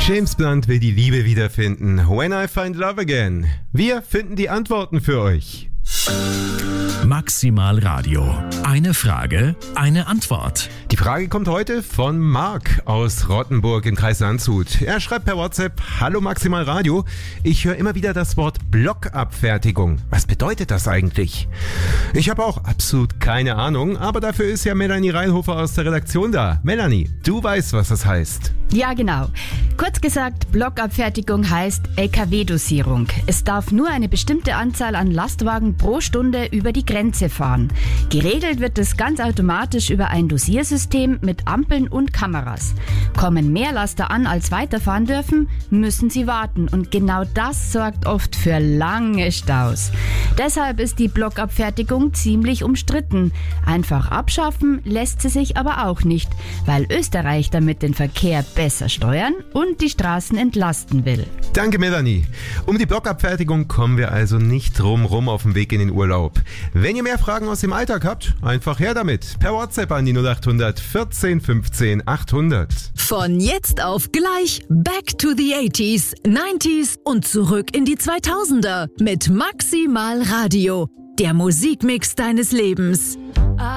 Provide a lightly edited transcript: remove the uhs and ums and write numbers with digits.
James Blunt will die Liebe wiederfinden. When I Find Love Again. Wir finden die Antworten für euch. Maximal Radio. Eine Frage, eine Antwort. Die Frage kommt heute von Marc aus Rottenburg im Kreis Landshut. Er schreibt per WhatsApp: Hallo Maximal Radio, ich höre immer wieder das Wort Blockabfertigung. Was bedeutet das eigentlich? Ich habe auch absolut keine Ahnung, aber dafür ist ja Melanie Reinhofer aus der Redaktion da. Melanie, du weißt, was das heißt. Ja, genau. Kurz gesagt, Blockabfertigung heißt LKW-Dosierung. Es darf nur eine bestimmte Anzahl an Lastwagen pro Stunde über die Grenze fahren. Geregelt wird es ganz automatisch über ein Dosiersystem mit Ampeln und Kameras. Kommen mehr Laster an, als weiterfahren dürfen, müssen sie warten. Und genau das sorgt oft für lange Staus. Deshalb ist die Blockabfertigung ziemlich umstritten. Einfach abschaffen lässt sie sich aber auch nicht, weil Österreich damit den Verkehr besser steuern und die Straßen entlasten will. Danke, Melanie. Um die Blockabfertigung kommen wir also nicht drum rum auf dem Weg in den Urlaub. Wenn ihr mehr Fragen aus dem Alltag habt, einfach her damit. Per WhatsApp an die 0800 14 15 800. Von jetzt auf gleich back to the 80s, 90s und zurück in die 2000er mit Maximal Radio. Der Musikmix deines Lebens.